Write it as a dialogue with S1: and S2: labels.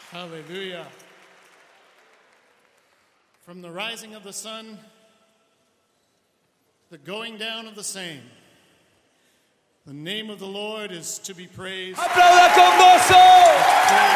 S1: Hallelujah. From the rising of the sun, the going down of the same, the name of the Lord is to be praised.
S2: ¡Aplauda con gozo!